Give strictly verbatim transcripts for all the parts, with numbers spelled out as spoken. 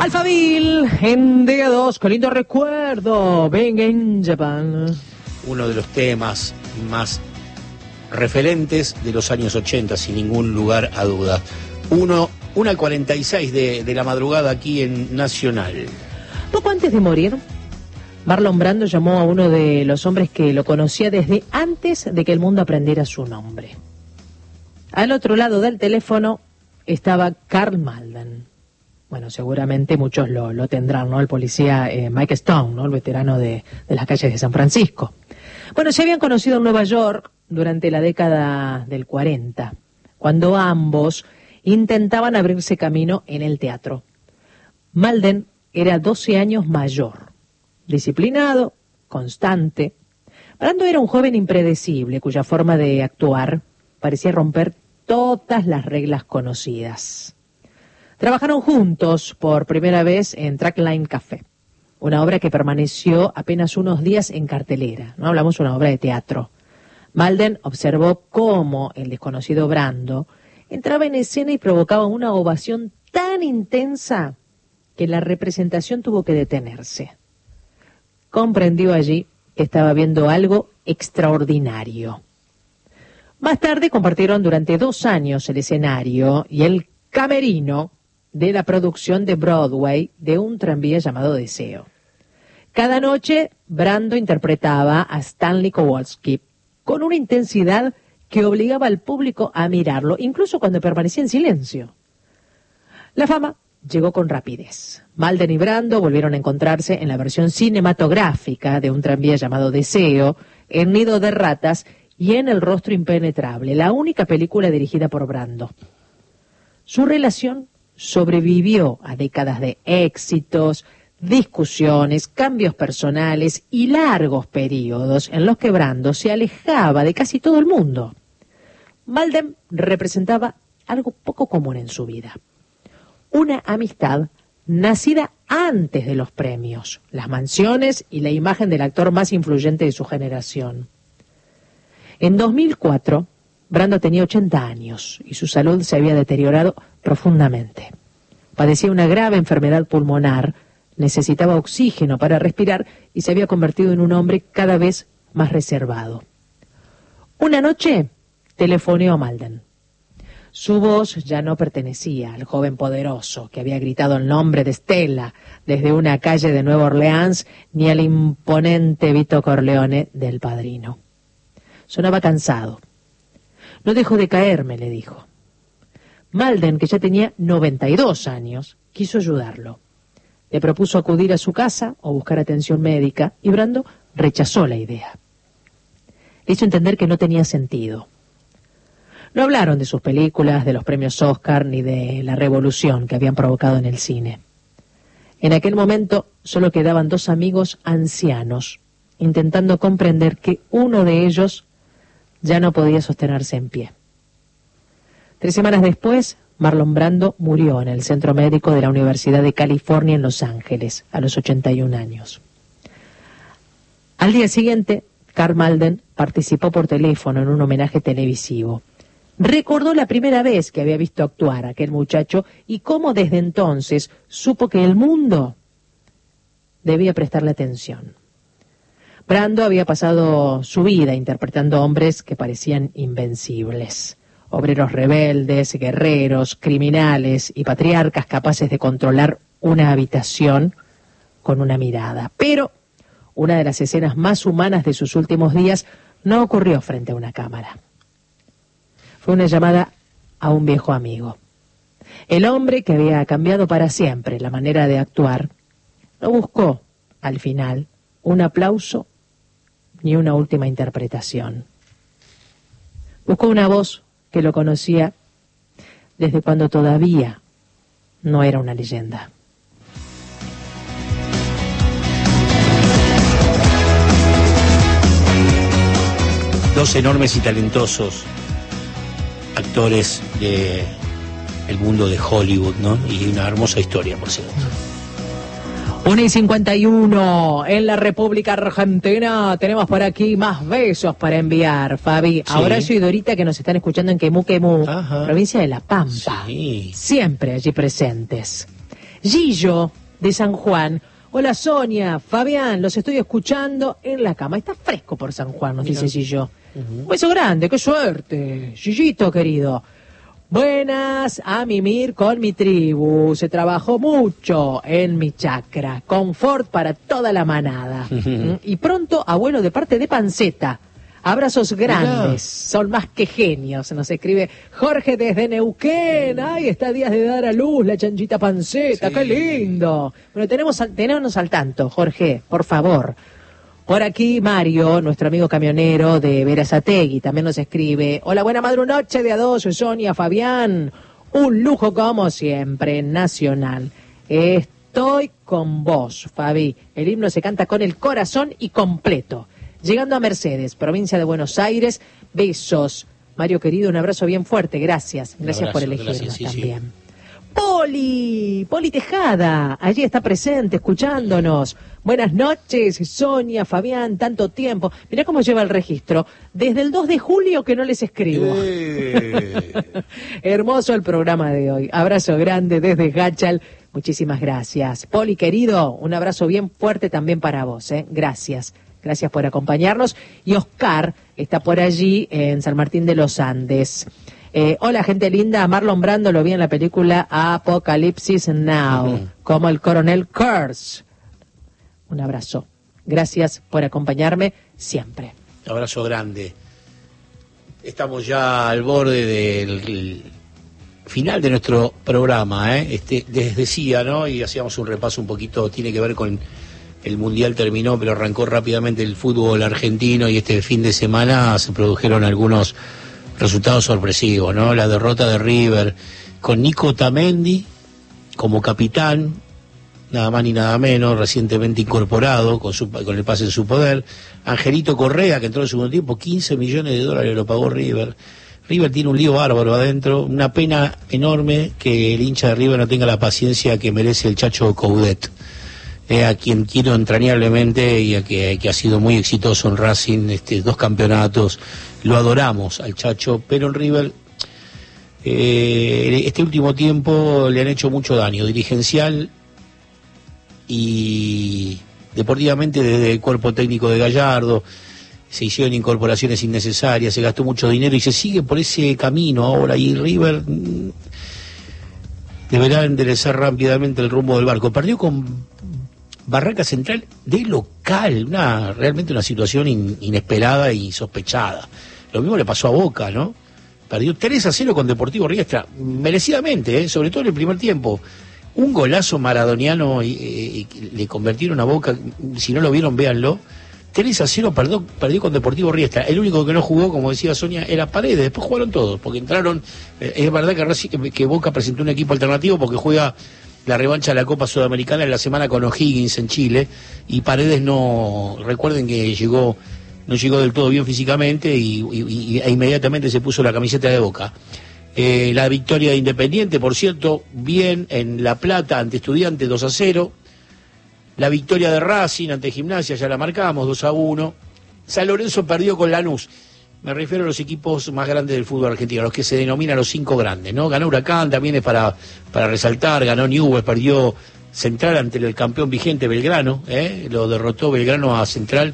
Alphaville en D dos, qué lindo recuerdo. Venga en Japan. Uno de los temas más referentes de los años ochenta, sin ningún lugar a duda. Uno, una cuarenta y seis de, de la madrugada aquí en Nacional. Poco antes de morir, Marlon Brando llamó a uno de los hombres que lo conocía desde antes de que el mundo aprendiera su nombre. Al otro lado del teléfono estaba Karl Malden. Bueno, seguramente muchos lo, lo tendrán, ¿no? El policía eh, Mike Stone, ¿no? El veterano de, de las calles de San Francisco. Bueno, se habían conocido en Nueva York durante la década del cuarenta, cuando ambos intentaban abrirse camino en el teatro. Malden era doce años mayor, disciplinado, constante. Brando era un joven impredecible, cuya forma de actuar parecía romper todas las reglas conocidas. Trabajaron juntos por primera vez en Trackline Café, una obra que permaneció apenas unos días en cartelera. No hablamos de una obra de teatro. Malden observó cómo el desconocido Brando entraba en escena y provocaba una ovación tan intensa que la representación tuvo que detenerse. Comprendió allí que estaba viendo algo extraordinario. Más tarde compartieron durante dos años el escenario y el camerino de la producción de Broadway de un tranvía llamado Deseo. Cada noche, Brando interpretaba a Stanley Kowalski con una intensidad que obligaba al público a mirarlo, incluso cuando permanecía en silencio. La fama llegó con rapidez. Malden y Brando volvieron a encontrarse en la versión cinematográfica de un tranvía llamado Deseo, en Nido de Ratas y en El Rostro Impenetrable, la única película dirigida por Brando. Su relación sobrevivió a décadas de éxitos, discusiones, cambios personales y largos periodos en los que Brando se alejaba de casi todo el mundo. Malden representaba algo poco común en su vida. Una amistad nacida antes de los premios, las mansiones y la imagen del actor más influyente de su generación. En dos mil cuatro, Brando tenía ochenta años y su salud se había deteriorado profundamente. Padecía una grave enfermedad pulmonar, necesitaba oxígeno para respirar y se había convertido en un hombre cada vez más reservado. Una noche telefoneó a Malden. Su voz ya no pertenecía al joven poderoso que había gritado el nombre de Stella desde una calle de Nueva Orleans, ni al imponente Vito Corleone del Padrino. Sonaba cansado. No dejo de caerme, le dijo. Malden, que ya tenía noventa y dos años, quiso ayudarlo. Le propuso acudir a su casa o buscar atención médica y Brando rechazó la idea. Le hizo entender que no tenía sentido. No hablaron de sus películas, de los premios Oscar, ni de la revolución que habían provocado en el cine. En aquel momento solo quedaban dos amigos ancianos, intentando comprender que uno de ellos ya no podía sostenerse en pie. Tres semanas después, Marlon Brando murió en el Centro Médico de la Universidad de California en Los Ángeles, a los ochenta y un años. Al día siguiente, Karl Malden participó por teléfono en un homenaje televisivo. Recordó la primera vez que había visto actuar a aquel muchacho y cómo desde entonces supo que el mundo debía prestarle atención. Brando había pasado su vida interpretando hombres que parecían invencibles. Obreros rebeldes, guerreros, criminales y patriarcas capaces de controlar una habitación con una mirada. Pero una de las escenas más humanas de sus últimos días no ocurrió frente a una cámara. Fue una llamada a un viejo amigo. El hombre que había cambiado para siempre la manera de actuar no buscó, al final, un aplauso ni una última interpretación. Buscó una voz que lo conocía desde cuando todavía no era una leyenda. Dos enormes y talentosos actores de el mundo de Hollywood, ¿no? Y una hermosa historia, por cierto. una y cincuenta y uno en la República Argentina. Tenemos por aquí más besos para enviar, Fabi. Sí. A Horacio y Dorita, que nos están escuchando en Quemú Quemú, provincia de La Pampa. Sí. Siempre allí presentes. Gillo, de San Juan. Hola Sonia, Fabián, los estoy escuchando en la cama. Está fresco por San Juan, nos Mira. dice Gillo. Uh-huh. Un beso grande, qué suerte. Gillito, querido. Buenas, a mimir con mi tribu. Se trabajó mucho en mi chacra. Confort para toda la manada. Uh-huh. Y pronto, abuelo, de parte de Panceta. Abrazos grandes, Mirá. Son más que genios, nos escribe Jorge desde Neuquén. Ay, está días de dar a luz la chanchita Panceta, sí. Qué lindo. Bueno, tenemos, tenemos al tanto, Jorge, por favor. Por aquí Mario, nuestro amigo camionero de Berazategui, también nos escribe. Hola, buena madrunoche de a dos, soy Sonia, Fabián. Un lujo como siempre, nacional. Estoy con vos, Fabi. El himno se canta con el corazón y completo. Llegando a Mercedes, provincia de Buenos Aires, besos. Mario querido, un abrazo bien fuerte, gracias. Gracias abrazo, por elegirnos gracias, sí, también. Sí. Poli, Poli Tejada, allí está presente, escuchándonos. Buenas noches, Sonia, Fabián, tanto tiempo. Mirá cómo lleva el registro. Desde el dos de julio que no les escribo. Eh. Hermoso el programa de hoy. Abrazo grande desde Gachal. Muchísimas gracias. Poli querido, un abrazo bien fuerte también para vos, ¿eh? Gracias. Gracias por acompañarnos. Y Oscar está por allí en San Martín de los Andes. Eh, hola, gente linda. Marlon Brando lo vi en la película Apocalipsis Now, uh-huh. como el coronel Kurtz. Un abrazo. Gracias por acompañarme siempre. Un abrazo grande. Estamos ya al borde del final de nuestro programa, ¿eh? Este, les decía, ¿no? Y hacíamos un repaso un poquito, tiene que ver con... El Mundial terminó, pero arrancó rápidamente el fútbol argentino y este fin de semana se produjeron algunos resultados sorpresivos, ¿no? La derrota de River con Nico Tamendi como capitán, nada más ni nada menos, recientemente incorporado con, su, con el pase en su poder. Angelito Correa, que entró en el segundo tiempo, quince millones de dólares lo pagó River. River tiene un lío bárbaro adentro, una pena enorme que el hincha de River no tenga la paciencia que merece el Chacho Coudet. Eh, a quien quiero entrañablemente y a que, que ha sido muy exitoso en Racing, este, dos campeonatos, lo adoramos al Chacho, pero en River eh, este último tiempo le han hecho mucho daño, dirigencial y deportivamente desde el cuerpo técnico de Gallardo, se hicieron incorporaciones innecesarias, se gastó mucho dinero y se sigue por ese camino ahora y River mmm, deberá enderezar rápidamente el rumbo del barco. Perdió con Barraca Central de local, una realmente una situación in, inesperada y sospechada. Lo mismo le pasó a Boca, ¿no? Perdió tres a cero con Deportivo Riestra, merecidamente, ¿eh? Sobre todo en el primer tiempo. Un golazo maradoniano y, y, y le convirtieron a Boca, si no lo vieron, véanlo. tres a cero perdió, perdió con Deportivo Riestra. El único que no jugó, como decía Sonia, era Paredes. Después jugaron todos, porque entraron. Eh, es verdad que, que Boca presentó un equipo alternativo porque juega la revancha de la Copa Sudamericana en la semana con O'Higgins en Chile, y Paredes no, recuerden que llegó, no llegó del todo bien físicamente y, y, y e inmediatamente se puso la camiseta de Boca. Eh, la victoria de Independiente, por cierto, bien en La Plata ante Estudiantes dos a cero. La victoria de Racing ante Gimnasia, ya la marcamos, dos a uno. San Lorenzo perdió con Lanús. Me refiero a los equipos más grandes del fútbol argentino, los que se denominan los cinco grandes, ¿no? Ganó Huracán, también es para, para resaltar, ganó Newell's, perdió Central ante el campeón vigente Belgrano, ¿eh? Lo derrotó Belgrano a Central.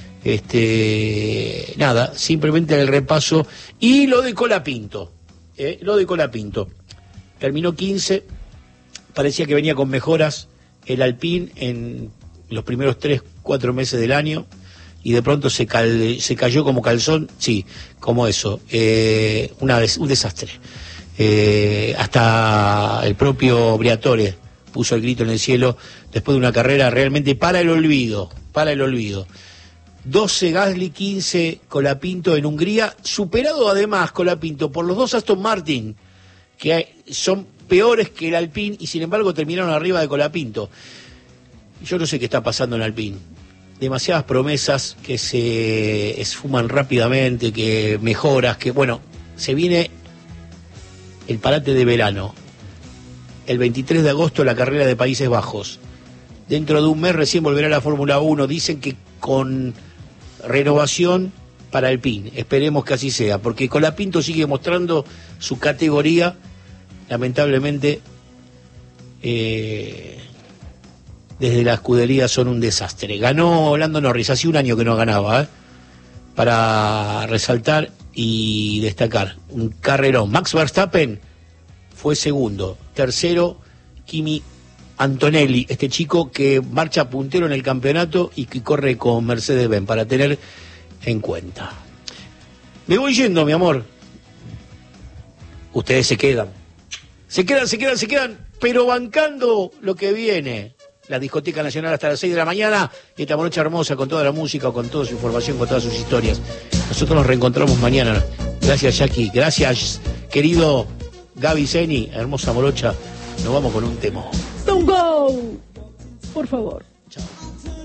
Este, nada, simplemente el repaso. Y lo de Colapinto, ¿eh? Lo de Colapinto. Terminó quince, parecía que venía con mejoras el Alpine en los primeros tres, cuatro meses del año. Y de pronto se, cal, se cayó como calzón, sí, como eso, eh, una des, un desastre. Eh, hasta el propio Briatore puso el grito en el cielo después de una carrera realmente para el olvido, para el olvido. doce Gasly, quince Colapinto en Hungría, superado además Colapinto por los dos Aston Martin, que son peores que el Alpine y sin embargo terminaron arriba de Colapinto. Yo no sé qué está pasando en Alpine. Demasiadas promesas que se esfuman rápidamente, que mejoras, que bueno, se viene el parate de verano. El veintitrés de agosto la carrera de Países Bajos. Dentro de un mes recién volverá la Fórmula uno. Dicen que con renovación para Alpine. Esperemos que así sea, porque Colapinto sigue mostrando su categoría. Lamentablemente eh, desde la escudería son un desastre. Ganó Lando Norris, hace un año que no ganaba, ¿eh? Para resaltar y destacar, un carrerón. Max Verstappen fue segundo, tercero Kimi Antonelli, este chico que marcha puntero en el campeonato y que corre con Mercedes-Benz, para tener en cuenta. Me voy yendo, mi amor. Ustedes se quedan. Se quedan, se quedan, se quedan, pero bancando lo que viene. La Discoteca Nacional hasta las seis de la mañana, y esta noche hermosa con toda la música, con toda su información, con todas sus historias. Nosotros nos reencontramos mañana. Gracias, Jackie. Gracias, querido Gaby Zeni, hermosa morocha. Nos vamos con un temón. Don't go, por favor.